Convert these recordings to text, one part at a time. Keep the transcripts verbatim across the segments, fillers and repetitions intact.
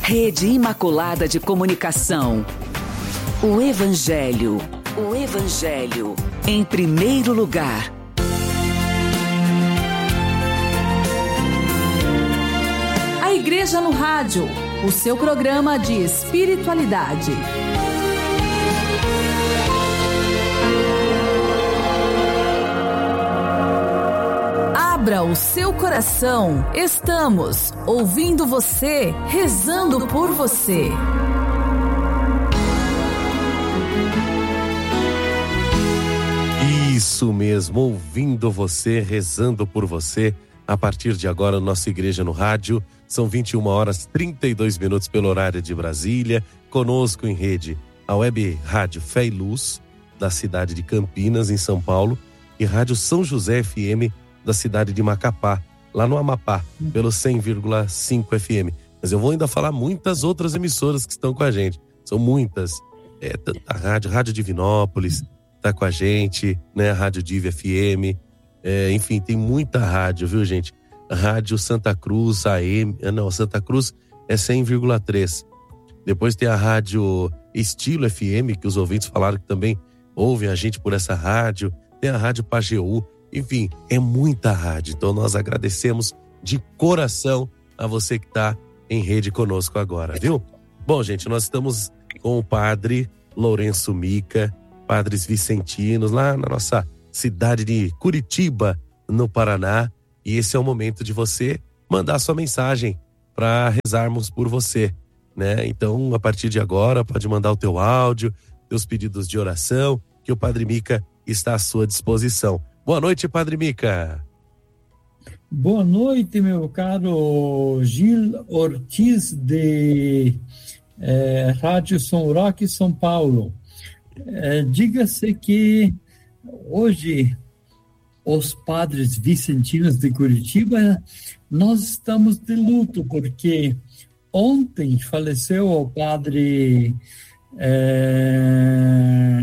Rede Imaculada de Comunicação. O Evangelho. O Evangelho. Em primeiro lugar. A Igreja no Rádio. O seu programa de espiritualidade. Abra o seu coração. Estamos ouvindo você, rezando por você. Isso mesmo, ouvindo você, rezando por você. A partir de agora, nossa Igreja no Rádio. São vinte e uma horas e trinta e dois minutos pelo horário de Brasília. Conosco em rede a Web Rádio Fé e Luz, da cidade de Campinas, em São Paulo, e Rádio São José F M, da cidade de Macapá, lá no Amapá, pelo cem vírgula cinco F M. Mas eu vou ainda falar muitas outras emissoras que estão com a gente. São muitas. É, a Rádio, Rádio Divinópolis está com a gente, né? A Rádio Div F M. É, enfim, tem muita rádio, viu, gente? Rádio Santa Cruz, A M. Não, Santa Cruz é cem vírgula três. Depois tem a Rádio Estilo F M, que os ouvintes falaram que também ouvem a gente por essa rádio. Tem a Rádio Pajeú. Enfim, é muita rádio. Então nós agradecemos de coração a você que está em rede conosco agora, viu? Bom, gente, nós estamos com o padre Lourenço Mica, padres vicentinos, lá na nossa cidade de Curitiba, no Paraná. E esse é o momento de você mandar sua mensagem para rezarmos por você, né? Então, a partir de agora, pode mandar o teu áudio, teus pedidos de oração, que o Padre Mica está à sua disposição. Boa noite, Padre Mica. Boa noite, meu caro Gil Ortiz, de é, Rádio São Roque, São Paulo. É, diga-se que hoje, os padres vicentinos de Curitiba, nós estamos de luto, porque ontem faleceu o padre é,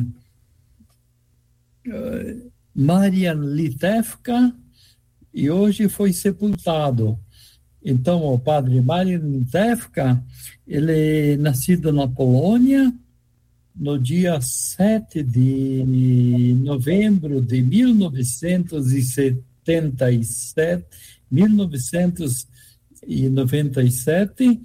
Marian Litevka, e hoje foi sepultado. Então, o padre Marian Litevka, ele é nascido na Polônia, no dia sete de novembro de mil novecentos e setenta e sete, mil novecentos e noventa e sete,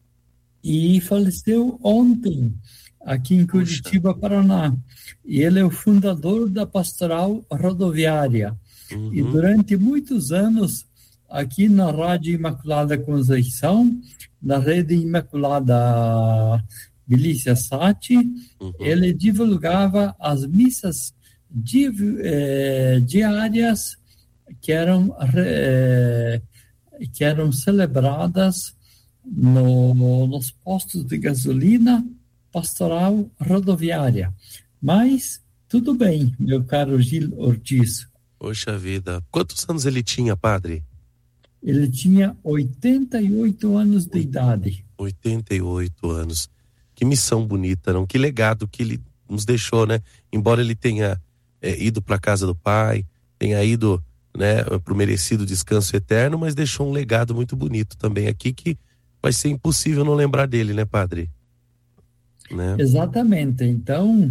e faleceu ontem, aqui em Curitiba, Paraná. E ele é o fundador da Pastoral Rodoviária. Uhum. E durante muitos anos, aqui na Rádio Imaculada Conceição, na Rede Imaculada Milícia Sati, uhum. ele divulgava as missas di, eh, diárias que eram, eh, que eram celebradas no, nos postos de gasolina Pastoral Rodoviária. Mas tudo bem, meu caro Gil Ortiz. Poxa vida, quantos anos ele tinha, padre? Ele tinha oitenta e oito anos de idade. oitenta e oito anos. Que missão bonita, não? Que legado que ele nos deixou, né? Embora ele tenha é, ido para a casa do Pai, tenha ido, né, para o merecido descanso eterno, mas deixou um legado muito bonito também aqui, que vai ser impossível não lembrar dele, né, padre? Né? Exatamente. Então,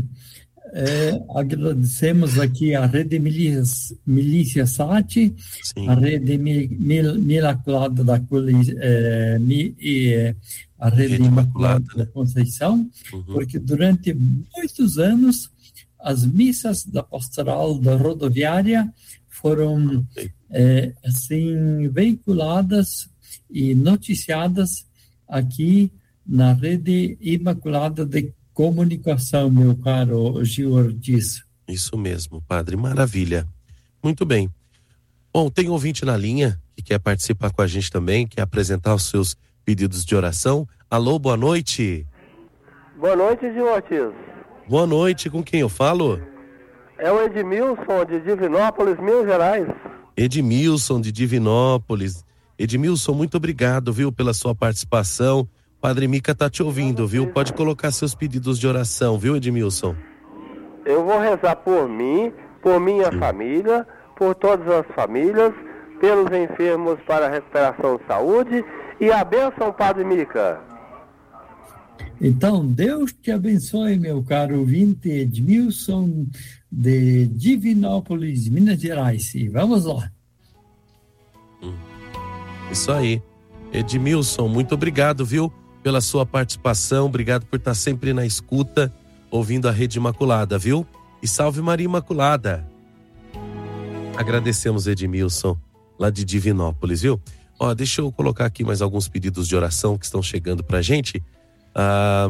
é, agradecemos aqui a Rede Milícia, Milícia Sati, Sim. a Rede Imaculada da é, e a Rede, Rede Imaculada, Imaculada da Conceição, uhum. porque durante muitos anos as missas da Pastoral da Rodoviária foram é, assim veiculadas e noticiadas aqui na Rede Imaculada de Comunicação, meu caro Gil Ortiz. Isso mesmo, padre, maravilha. Muito bem. Bom, tem ouvinte na linha que quer participar com a gente também, quer apresentar os seus pedidos de oração. Alô, boa noite. Boa noite, Gil Ortiz. Boa noite, com quem eu falo? É o Edmilson, de Divinópolis, Minas Gerais. Edmilson, de Divinópolis. Edmilson, muito obrigado, viu, pela sua participação. Padre Mica tá te ouvindo, viu? Pode colocar seus pedidos de oração, viu, Edmilson? Eu vou rezar por mim, por minha Sim. família, por todas as famílias, pelos enfermos para a recuperação de saúde, e a bênção, Padre Mica. Então, Deus te abençoe, meu caro ouvinte Edmilson, de Divinópolis, Minas Gerais. E vamos lá. Hum. Isso aí. Edmilson, muito obrigado, viu, pela sua participação. Obrigado por estar sempre na escuta, ouvindo a Rede Imaculada, viu? E salve Maria Imaculada. Agradecemos, Edmilson, lá de Divinópolis, viu? Ó, deixa eu colocar aqui mais alguns pedidos de oração que estão chegando pra gente. Ah,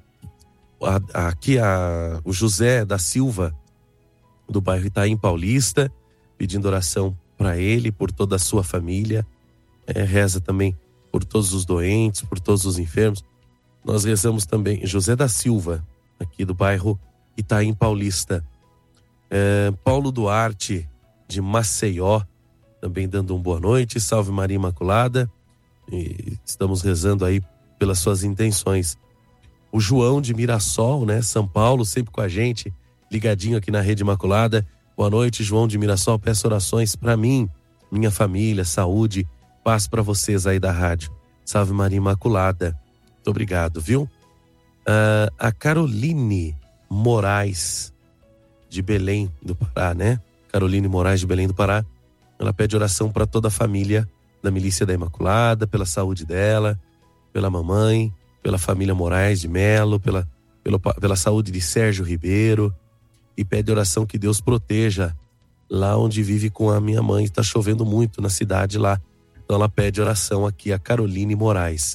a, aqui a, o José da Silva, do bairro Itaim Paulista, pedindo oração para ele, por toda a sua família. É, reza também por todos os doentes, por todos os enfermos. Nós rezamos também, José da Silva, aqui do bairro Itaim Paulista. É, Paulo Duarte, de Maceió, também dando uma boa noite. Salve Maria Imaculada. E estamos rezando aí pelas suas intenções. O João de Mirassol, né, São Paulo, sempre com a gente, ligadinho aqui na Rede Imaculada. Boa noite, João de Mirassol. Peço orações para mim, minha família, saúde, paz para vocês aí da rádio. Salve Maria Imaculada. Muito obrigado, viu? Uh, a Caroline Moraes, de Belém do Pará, né? Caroline Moraes, de Belém do Pará. Ela pede oração para toda a família da Milícia da Imaculada, pela saúde dela, pela mamãe, pela família Moraes de Melo, pela, pela, pela saúde de Sérgio Ribeiro, e pede oração que Deus proteja lá onde vive com a minha mãe. Está chovendo muito na cidade lá, então ela pede oração aqui, a Caroline Moraes.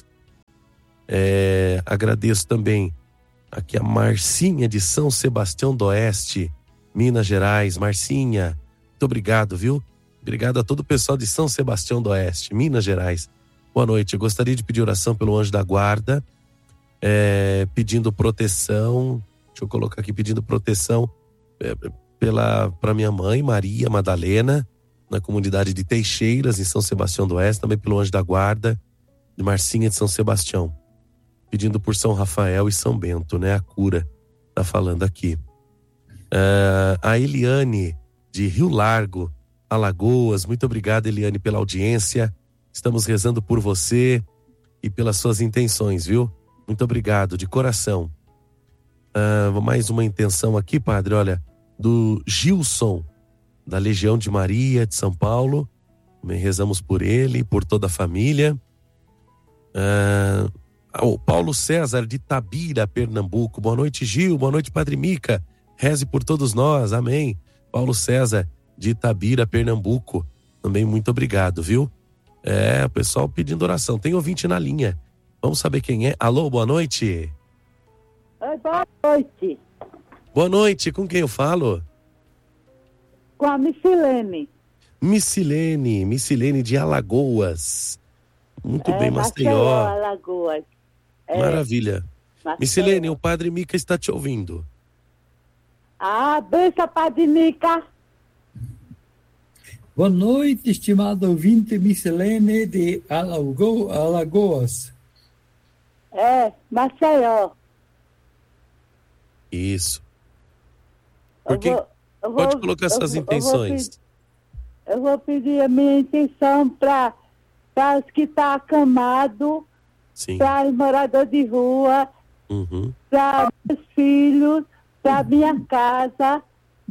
É, agradeço também aqui a Marcinha de São Sebastião do Oeste, Minas Gerais. Marcinha, muito obrigado, viu? Obrigado a todo o pessoal de São Sebastião do Oeste, Minas Gerais. Boa noite, eu gostaria de pedir oração pelo anjo da guarda, é, pedindo proteção, deixa eu colocar aqui, pedindo proteção é, pela, para minha mãe, Maria Madalena, na comunidade de Teixeiras, em São Sebastião do Oeste, também pelo anjo da guarda, de Marcinha de São Sebastião, pedindo por São Rafael e São Bento, né, a cura, tá falando aqui. É, a Eliane, de Rio Largo, Alagoas, muito obrigado, Eliane, pela audiência. Estamos rezando por você e pelas suas intenções, viu? Muito obrigado, de coração. Uh, mais uma intenção aqui, padre, olha, do Gilson, da Legião de Maria, de São Paulo. Também rezamos por ele, por toda a família. Uh, o Paulo César, de Tabira, Pernambuco. Boa noite, Gil. Boa noite, Padre Mica. Reze por todos nós, amém. Paulo César, de Itabira, Pernambuco. Também muito obrigado, viu? É, o pessoal pedindo oração. Tem ouvinte na linha. Vamos saber quem é. Alô, boa noite. Oi, boa noite. Boa noite, com quem eu falo? Com a Missilene. Missilene, Missilene de Alagoas. Muito é, bem, Maceió. Alagoas. É, maravilha. Maceió. Missilene, o Padre Mica está te ouvindo. Ah, benção, Padre Mica. Boa noite, estimado ouvinte Missilene de Alago- Alagoas. É, Maceió. Isso. Porque Eu vou, eu pode vou, colocar eu suas vou, intenções. Eu vou, pedir, eu vou pedir a minha intenção para os que estão acamados, para os moradores de rua, uhum. para meus filhos, para minha casa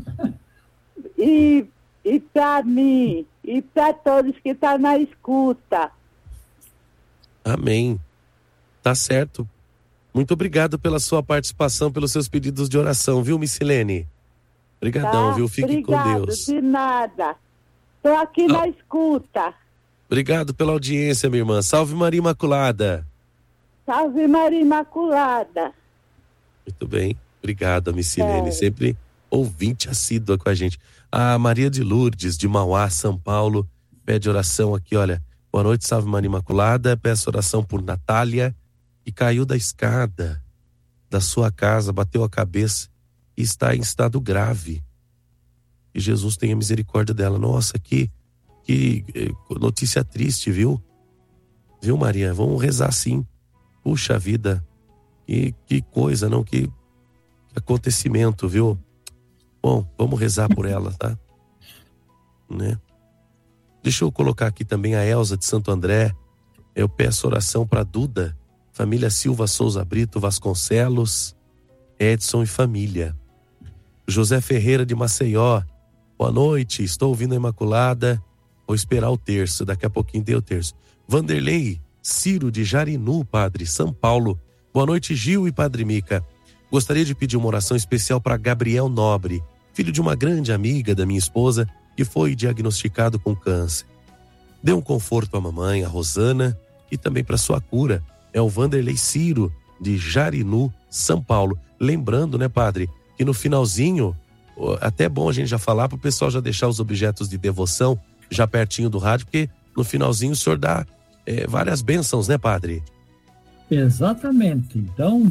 e, e para mim e para todos que estão na escuta. Amém. Tá certo. Muito obrigado pela sua participação, pelos seus pedidos de oração, viu, Missilene? Obrigadão, Tá? viu? Fique Obrigado, com Deus. de nada. Estou aqui ah. na escuta. Obrigado pela audiência, minha irmã. Salve Maria Imaculada. Salve Maria Imaculada. Muito bem. Obrigado, Missilene. É. Sempre ouvinte assídua com a gente. A Maria de Lourdes, de Mauá, São Paulo, pede oração aqui, olha. Boa noite, salve Maria Imaculada. Peço oração por Natália, que caiu da escada da sua casa, bateu a cabeça e está em estado grave. Que Jesus tenha misericórdia dela. Nossa, que, que notícia triste, viu? Viu, Maria? Vamos rezar sim. Puxa vida, que, que coisa, não? Que, que acontecimento, viu? Bom, vamos rezar por ela, tá? Né? Deixa eu colocar aqui também a Elza de Santo André. Eu peço oração para Duda família Silva Souza Brito Vasconcelos, Edson e família. José Ferreira de Maceió, boa noite, estou ouvindo a Imaculada, vou esperar o terço, daqui a pouquinho tem o terço. Vanderlei Ciro de Jarinu, padre, São Paulo, boa noite Gil e Padre Mica. Gostaria de pedir uma oração especial para Gabriel Nobre, filho de uma grande amiga da minha esposa, que foi diagnosticado com câncer. Dê um conforto à mamãe, a Rosana, e também para sua cura. É o Vanderlei Ciro, de Jarinu, São Paulo. Lembrando, né, padre, que no finalzinho, até é bom a gente já falar para o pessoal já deixar os objetos de devoção já pertinho do rádio, porque no finalzinho o senhor dá é, várias bênçãos, né, padre? Exatamente. Então,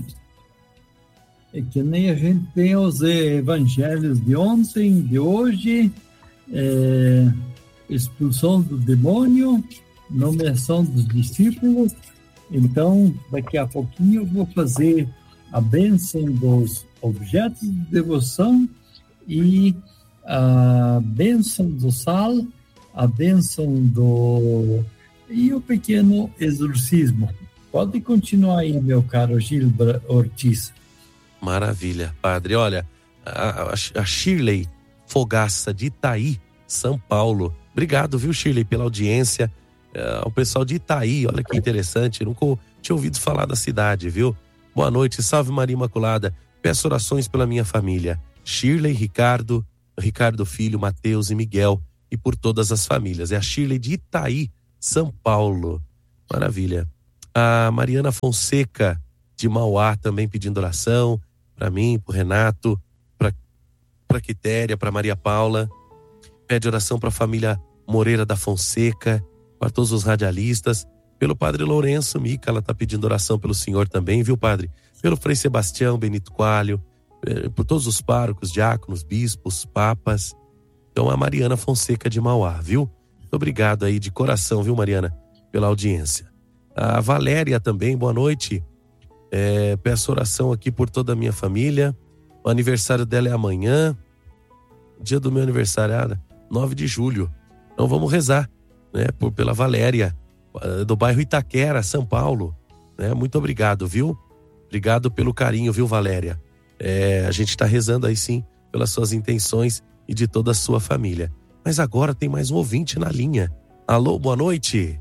é que nem a gente tem os evangelhos de ontem, de hoje, é, expulsão do demônio, nomeação dos discípulos. Então, daqui a pouquinho eu vou fazer a bênção dos objetos de devoção e a bênção do sal, a bênção do... e o pequeno exorcismo. Pode continuar aí, meu caro Gil Ortiz. Maravilha, padre. Olha, a, a Shirley Fogaça de Itaí, São Paulo. Obrigado, viu, Shirley, pela audiência. É, o pessoal de Itaí, olha que interessante. Nunca tinha ouvido falar da cidade, viu? Boa noite, salve Maria Imaculada. Peço orações pela minha família. Shirley, Ricardo, Ricardo Filho, Mateus e Miguel. E por todas as famílias. É a Shirley de Itaí, São Paulo. Maravilha. A Mariana Fonseca, de Mauá, também pedindo oração para mim, para o Renato, para a Quitéria, para Maria Paula. Pede oração para a família Moreira da Fonseca, para todos os radialistas. Pelo Padre Lourenço Mica, ela está pedindo oração pelo senhor também, viu, padre? Pelo Frei Sebastião, Benito Coalho, por todos os párocos, diáconos, bispos, papas. Então, a Mariana Fonseca de Mauá, viu? Muito obrigado aí de coração, viu, Mariana, pela audiência. A Valéria também, boa noite. É, peço oração aqui por toda a minha família. O aniversário dela é amanhã. Dia do meu aniversário é nove de julho. Então vamos rezar, né, por, pela Valéria, do bairro Itaquera, São Paulo. Né? Muito obrigado, viu? Obrigado pelo carinho, viu, Valéria? É, a gente está rezando aí sim pelas suas intenções e de toda a sua família. Mas agora tem mais um ouvinte na linha. Alô, boa noite.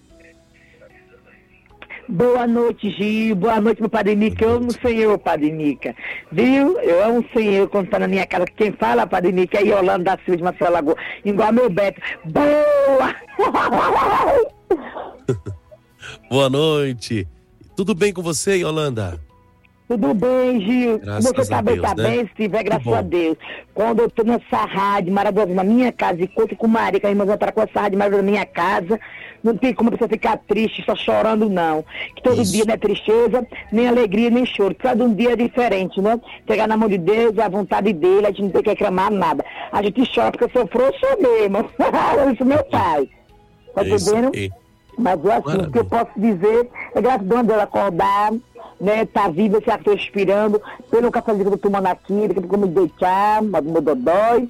Boa noite, Gil. Boa noite, meu Padre Mica. Eu amo o Senhor, Padre Mica. Viu? Eu amo o Senhor quando tá na minha casa. Quem fala, Padre Mica, é Yolanda da Silva de Maceió Lagoa. Igual meu Beto. Boa! Boa noite. Tudo bem com você, Yolanda? Tudo bem, Gil. Graças você tá bem, tá né? bem, se tiver, graças a Deus. Quando eu tô nessa rádio maravilhosa na minha casa, e conto com Maria, que a irmã vai estar com essa rádio maravilhosa na minha casa, não tem como a pessoa ficar triste, só chorando, não. Que todo Isso. dia não é tristeza, nem alegria, nem choro. Cada um dia é diferente, né? Pegar na mão de Deus, é a vontade dele, a gente não tem que reclamar nada. A gente chora porque sofreu, sou mesmo. Isso, meu pai. Tá entendendo? Mas é assim, o que eu posso dizer é gratidão dela acordar, né, tá viva, se estou respirando, pelo cafezinho que eu tô tomando aqui, daqui a pouco eu me deitar, meu dodói,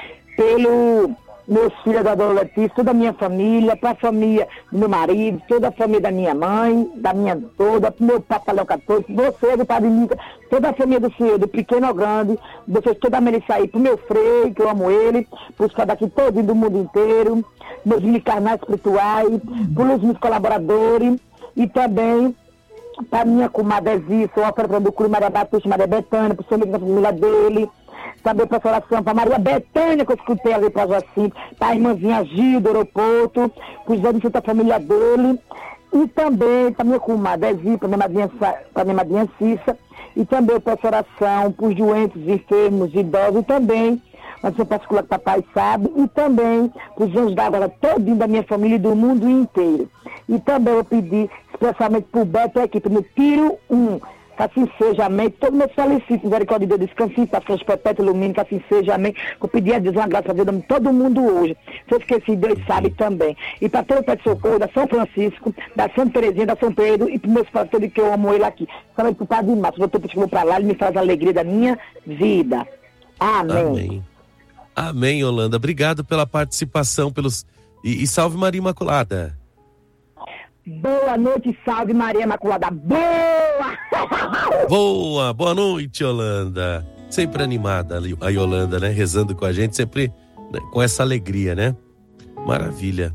pelo meus filhos da Dona Letícia, toda a minha família, para a família do meu marido, toda a família da minha mãe, da minha toda, meu Papa Léo catorze, você, do Padre Mica, toda a família do senhor, do pequeno ao grande, vocês toda a Melissa aí, pro meu freio, que eu amo ele, pros caras daqui todo do mundo inteiro, meus milicarnais espirituais, pelos meus colaboradores, e também para minha comadre Zia, sou a oferta do Curi Maria Batista, Maria Betânia, para o senhor da família dele, também para a oração para Maria Betânia, que eu escutei ali para Jacinto, para a irmãzinha Gil do aeroporto, para os anos da família dele, e também para minha comadre Zia, para minha madrinha, para minha madrinha Cissa, e também para a oração para os doentes, enfermos, idosos, e também mas em particular que papai sabe, e também para os anjos da guarda todinho da minha família e do mundo inteiro. E também eu pedi especialmente para o Beto e a equipe no Tiro um, que assim seja, amém. Todos meus falecidos, misericórdia de Deus, descanse em paz, perpétuo ilumine, que assim seja, amém. Eu pedi a Deus uma graça a Deus, todo mundo hoje. Se eu esqueci, Deus sabe também. E para todo o Pé de Socorro, da São Francisco, da Santa Terezinha, da São Pedro, e para os meus pastores que eu amo ele aqui. Também para o Padre Márcio, o doutor que vou para lá, ele me faz a alegria da minha vida. Amém. Amém. Amém, Yolanda. Obrigado pela participação, pelos e, e salve Maria Imaculada. Boa noite, salve Maria Imaculada. Boa! Boa, boa noite, Yolanda. Sempre animada a Yolanda, né? Rezando com a gente, sempre, né, com essa alegria, né? Maravilha.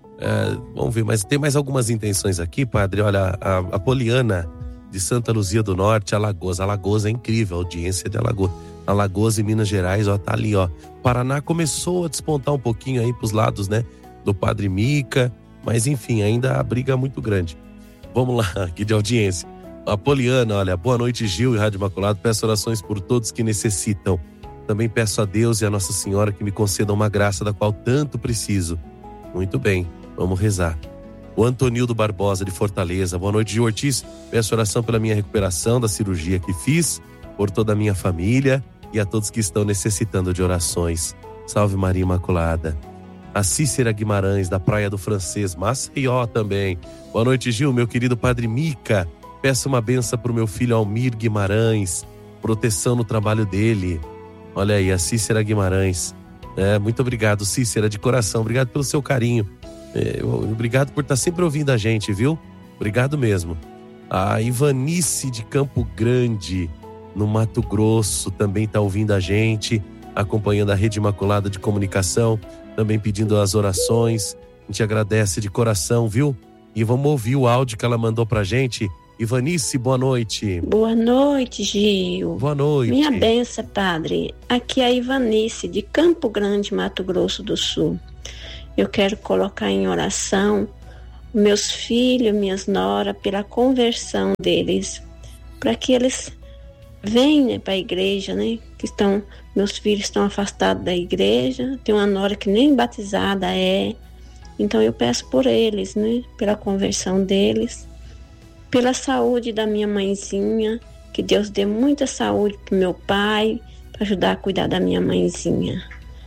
É, vamos ver, mas tem mais algumas intenções aqui, padre. Olha, a, a Poliana de Santa Luzia do Norte, Alagoas. Alagoas é incrível, a audiência de Alagoas. Alagoas e Minas Gerais, ó, tá ali, ó. Paraná começou a despontar um pouquinho aí pros lados, né? Do Padre Mica, mas enfim, ainda a briga é muito grande. Vamos lá, aqui de audiência. A Poliana, olha, boa noite, Gil e Rádio Imaculado. Peço orações por todos que necessitam. Também peço a Deus e a Nossa Senhora que me concedam uma graça da qual tanto preciso. Muito bem, vamos rezar. O Antonildo Barbosa de Fortaleza, boa noite, Gil Ortiz. Peço oração pela minha recuperação da cirurgia que fiz, por toda a minha família e a todos que estão necessitando de orações. Salve Maria Imaculada. A Cícera Guimarães, da Praia do Francês, Maceió também. Boa noite, Gil, meu querido Padre Mica. Peço uma benção para o meu filho Almir Guimarães, proteção no trabalho dele. Olha aí, a Cícera Guimarães. É, muito obrigado, Cícera, de coração. Obrigado pelo seu carinho. É, obrigado por estar sempre ouvindo a gente, viu? Obrigado mesmo. A Ivanice de Campo Grande, no Mato Grosso, também está ouvindo a gente, acompanhando a Rede Imaculada de Comunicação, também pedindo as orações. A gente agradece de coração, viu? E vamos ouvir o áudio que ela mandou pra gente. Ivanice, boa noite. Boa noite, Gil. Boa noite. Minha benção, padre. Aqui é a Ivanice, de Campo Grande, Mato Grosso do Sul. Eu quero colocar em oração meus filhos, minhas noras, pela conversão deles, para que eles venham, né, para a igreja, né? Que estão, meus filhos estão afastados da igreja, tem uma nora que nem batizada é. Então eu peço por eles, né? Pela conversão deles, pela saúde da minha mãezinha, que Deus dê muita saúde pro meu pai, para ajudar a cuidar da minha mãezinha.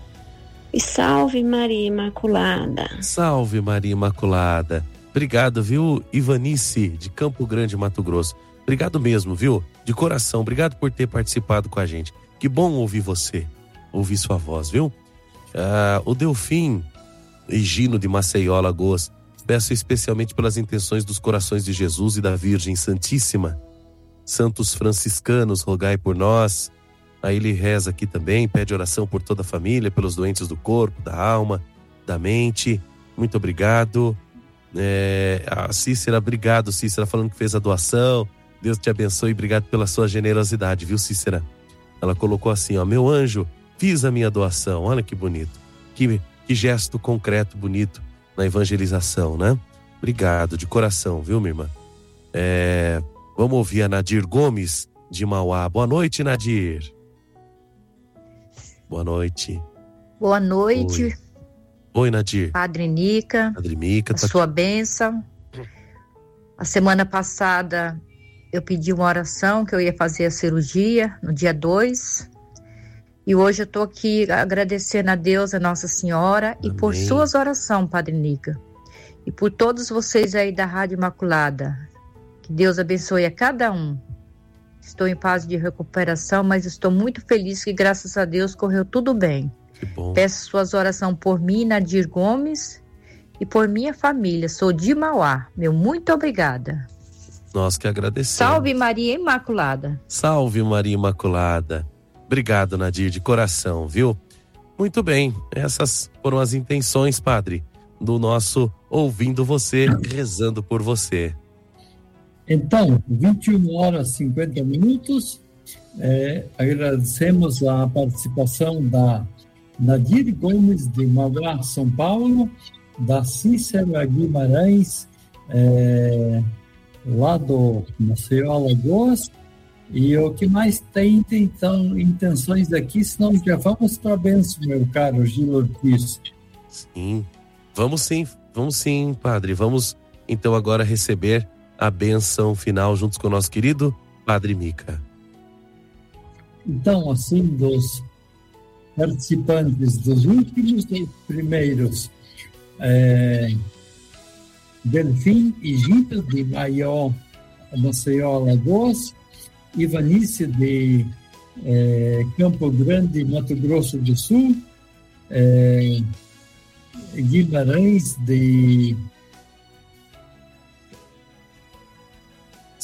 E salve Maria Imaculada. Salve Maria Imaculada. Obrigado, viu, Ivanice, de Campo Grande, Mato Grosso. Obrigado mesmo, viu? De coração, obrigado por ter participado com a gente. Que bom ouvir você, ouvir sua voz, viu? Ah, o Delfim Egino de Maceió, Alagoas. Peço especialmente pelas intenções dos corações de Jesus e da Virgem Santíssima. Santos franciscanos, rogai por nós. Aí ele reza aqui também, pede oração por toda a família, pelos doentes do corpo, da alma, da mente. Muito obrigado. É, a Cícera, obrigado, Cícera, falando que fez a doação. Deus te abençoe, obrigado pela sua generosidade, viu, Cícera? Ela colocou assim, ó, meu anjo, fiz a minha doação. Olha que bonito. Que, que gesto concreto, bonito na evangelização, né? Obrigado, de coração, viu, minha irmã? É, vamos ouvir a Nadir Gomes, de Mauá. Boa noite, Nadir. Boa noite. Boa noite. Oi, Oi Nadir. Padre Mica. Padre Mica. A tá sua aqui. bênção. A semana passada eu pedi uma oração que eu ia fazer a cirurgia no dia dois. E hoje eu estou aqui agradecendo a Deus, a Nossa Senhora, Amém. E por suas orações, Padre Mica. E por todos vocês aí da Rádio Imaculada. Que Deus abençoe a cada um. Estou em fase de recuperação, mas estou muito feliz que, graças a Deus, correu tudo bem. Que bom. Peço suas orações por mim, Nadir Gomes, e por minha família. Sou de Mauá. Meu muito obrigada. Nós que agradecemos. Salve Maria Imaculada. Salve Maria Imaculada. Obrigado, Nadir, de coração, viu? Muito bem, essas foram as intenções, Padre, do nosso Ouvindo Você, rezando por você. Então, vinte e uma horas e cinquenta minutos, é, agradecemos a participação da Nadir Gomes de Mauá, São Paulo, da Cícera Guimarães, é, lá do Maceió, Alagoas, e o que mais tem então, intenções aqui, senão já vamos para a bênção, meu caro Gil Ortiz. Sim, vamos sim, vamos sim, Padre, vamos então agora receber a bênção final juntos com o nosso querido Padre Mica. Então, assim, dos participantes dos últimos e primeiros, é, Delfim Egito de Maió, Maceió, Alagoas, Ivanice de é, Campo Grande, Mato Grosso do Sul, é, Guimarães de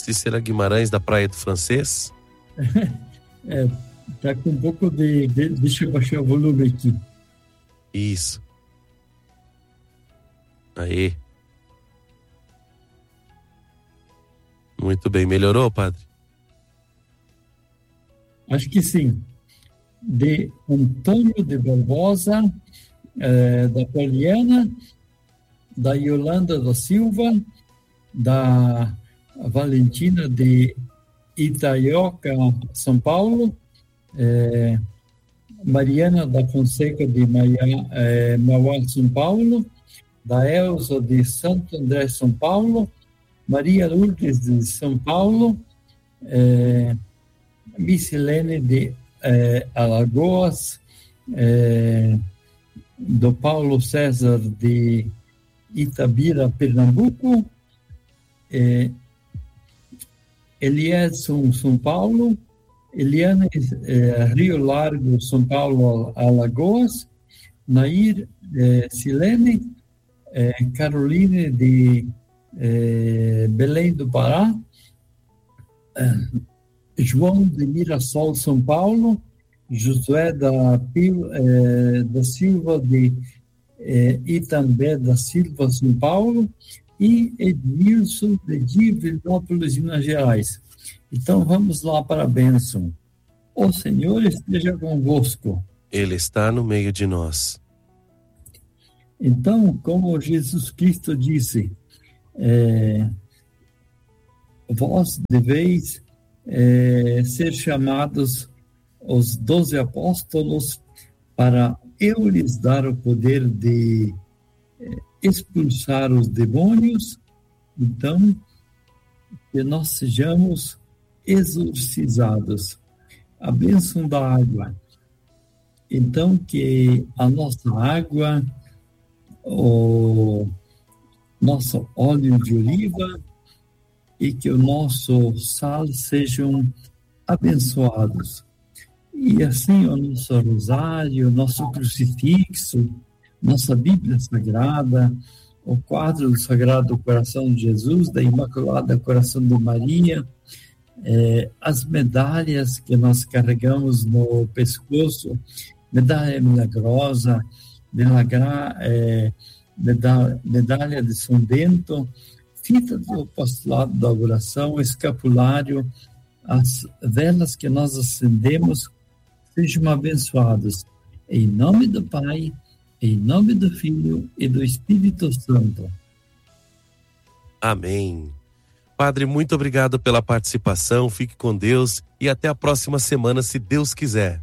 Cícera Guimarães, da Praia do Francês. É, tá com um pouco de, de... Deixa eu baixar o volume aqui. Isso. Aí. Muito bem. Melhorou, padre? Acho que sim. De Antônio de Barbosa, eh, da Poliana, da Yolanda da Silva, da Valentina de Itaioca, São Paulo, eh, Mariana da Fonseca de Maia, eh, Mauá, São Paulo, da Elza de Santo André, São Paulo, Maria Lourdes de São Paulo, eh, Missilene de eh, Alagoas, eh, do Paulo César de Itabira, Pernambuco, eh, Eliedson, São Paulo, Eliane, eh, Rio Largo, São Paulo, Alagoas, Nair eh, Silene, eh, Caroline de eh, Belém do Pará, eh, João de Mirassol, São Paulo, Josué da, Pil, eh, da Silva de eh, Itambé da Silva, São Paulo, e Edmilson de Divinópolis, Minas Gerais. Então vamos lá para a bênção. O Senhor esteja convosco. Ele está no meio de nós. Então, como Jesus Cristo disse, é, vós deveis é, ser chamados os doze apóstolos para eu lhes dar o poder de é, expulsar os demônios. Então, que nós sejamos exorcizados. A bênção da água. Então, que a nossa água, o nosso óleo de oliva e que o nosso sal sejam abençoados. E assim o nosso rosário, o nosso crucifixo, nossa Bíblia Sagrada, o quadro do Sagrado Coração de Jesus, da Imaculada Coração de Maria, eh, as medalhas que nós carregamos no pescoço, medalha milagrosa, medalha, eh, medalha, medalha de São Bento, fita do apostolado da oração, escapulário, as velas que nós acendemos, sejam abençoadas. Em nome do Pai, em nome do Filho e do Espírito Santo. Amém. Padre, muito obrigado pela participação, fique com Deus e até a próxima semana, se Deus quiser.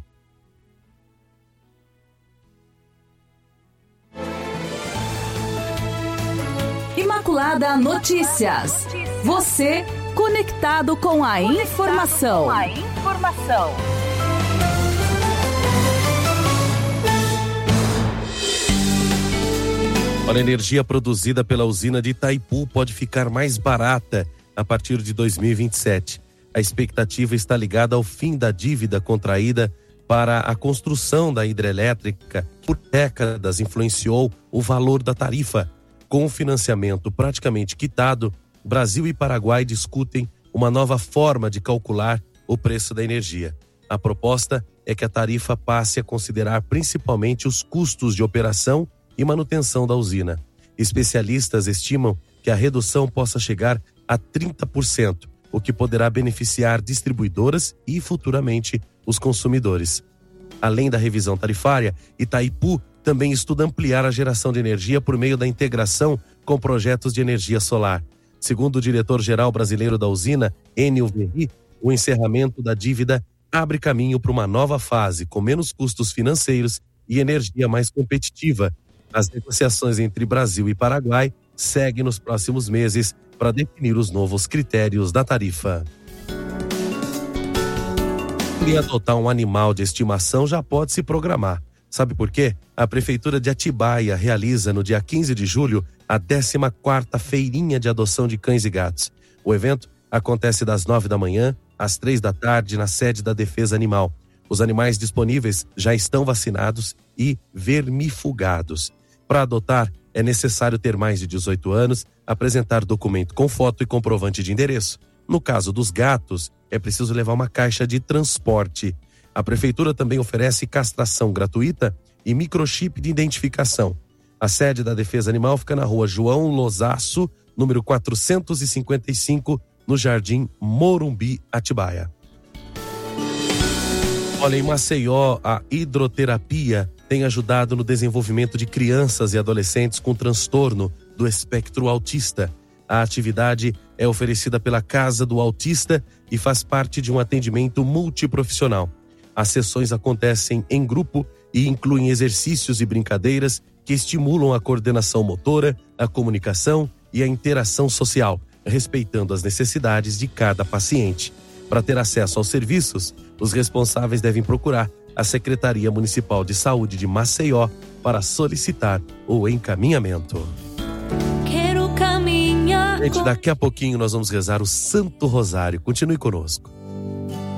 Imaculada Notícias. Você conectado com a informação. Com a informação. Olha, a energia produzida pela usina de Itaipu pode ficar mais barata a partir de dois mil e vinte e sete. A expectativa está ligada ao fim da dívida contraída para a construção da hidrelétrica, que por décadas influenciou o valor da tarifa. Com o financiamento praticamente quitado, Brasil e Paraguai discutem uma nova forma de calcular o preço da energia. A proposta é que a tarifa passe a considerar principalmente os custos de operação e manutenção da usina. Especialistas estimam que a redução possa chegar a trinta por cento, o que poderá beneficiar distribuidoras e, futuramente, os consumidores. Além da revisão tarifária, Itaipu também estuda ampliar a geração de energia por meio da integração com projetos de energia solar. Segundo o diretor-geral brasileiro da usina, Enio Verri, o encerramento da dívida abre caminho para uma nova fase, com menos custos financeiros e energia mais competitiva. As negociações entre Brasil e Paraguai seguem nos próximos meses para definir os novos critérios da tarifa. E adotar um animal de estimação já pode se programar. Sabe por quê? A Prefeitura de Atibaia realiza no dia quinze de julho a décima quarta Feirinha de Adoção de Cães e Gatos. O evento acontece das nove da manhã às três da tarde na sede da Defesa Animal. Os animais disponíveis já estão vacinados e vermifugados. Para adotar, é necessário ter mais de dezoito anos, apresentar documento com foto e comprovante de endereço. No caso dos gatos, é preciso levar uma caixa de transporte. A prefeitura também oferece castração gratuita e microchip de identificação. A sede da Defesa Animal fica na rua João Losaço, número quatrocentos e cinquenta e cinco, no Jardim Morumbi, Atibaia. Olha, em Maceió, a hidroterapia tem ajudado no desenvolvimento de crianças e adolescentes com transtorno do espectro autista. A atividade é oferecida pela Casa do Autista e faz parte de um atendimento multiprofissional. As sessões acontecem em grupo e incluem exercícios e brincadeiras que estimulam a coordenação motora, a comunicação e a interação social, respeitando as necessidades de cada paciente. Para ter acesso aos serviços, os responsáveis devem procurar a Secretaria Municipal de Saúde de Maceió para solicitar o encaminhamento. Quero caminhar. Gente, daqui a pouquinho nós vamos rezar o Santo Rosário. Continue conosco.